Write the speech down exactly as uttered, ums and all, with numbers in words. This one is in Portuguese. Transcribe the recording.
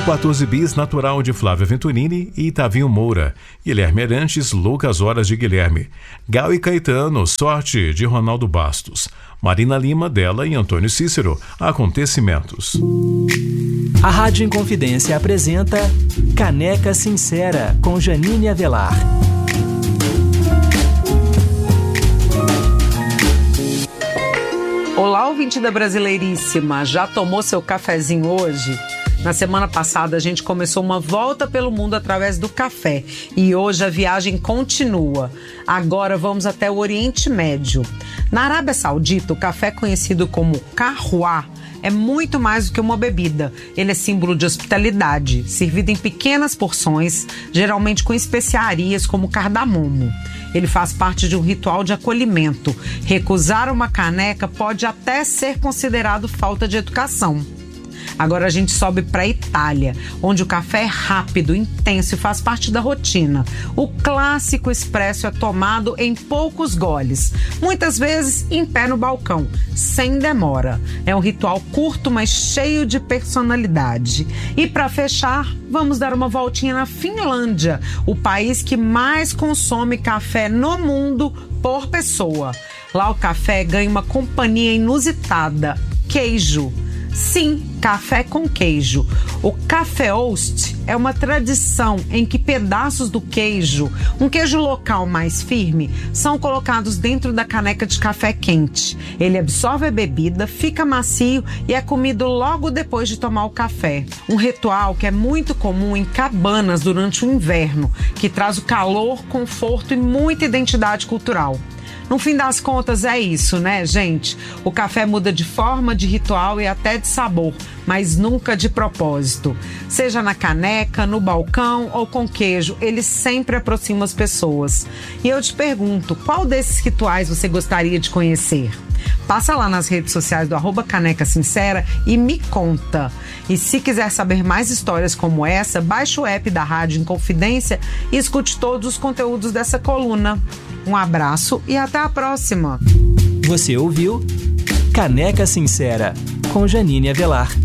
quatorze bis natural de Flávia Venturini e Tavinho Moura. Guilherme Arantes, Loucas Horas de Guilherme. Gal e Caetano, Sorte de Ronaldo Bastos. Marina Lima, dela e Antônio Cícero, Acontecimentos. A Rádio Inconfidência apresenta Caneca Sincera, com Janine Avelar. Olá, ouvinte da Brasileiríssima. Já tomou seu cafezinho hoje? Na semana passada a gente começou uma volta pelo mundo através do café e hoje a viagem continua. Agora vamos até o Oriente Médio. Na Arábia Saudita, o café conhecido como kahwa é muito mais do que uma bebida. Ele é símbolo de hospitalidade, servido em pequenas porções, geralmente com especiarias como cardamomo. Ele faz parte de um ritual de acolhimento. Recusar uma caneca pode até ser considerado falta de educação. Agora a gente sobe para a Itália, onde o café é rápido, intenso e faz parte da rotina. O clássico expresso é tomado em poucos goles, muitas vezes em pé no balcão, sem demora. É um ritual curto, mas cheio de personalidade. E para fechar, vamos dar uma voltinha na Finlândia, o país que mais consome café no mundo por pessoa. Lá o café ganha uma companhia inusitada: queijo. Sim, café com queijo. O café-ost é uma tradição em que pedaços do queijo, um queijo local mais firme, são colocados dentro da caneca de café quente. Ele absorve a bebida, fica macio e é comido logo depois de tomar o café. Um ritual que é muito comum em cabanas durante o inverno, que traz o calor, conforto e muita identidade cultural. No fim das contas é isso, né, gente? O café muda de forma, de ritual e até de sabor, mas nunca de propósito. Seja na caneca, no balcão ou com queijo, ele sempre aproxima as pessoas. E eu te pergunto, qual desses rituais você gostaria de conhecer? Passa lá nas redes sociais do arroba Caneca Sincera e me conta. E se quiser saber mais histórias como essa, baixe o app da Rádio Inconfidência e escute todos os conteúdos dessa coluna. Um abraço e até a próxima. Você ouviu Caneca Sincera, com Janine Avelar.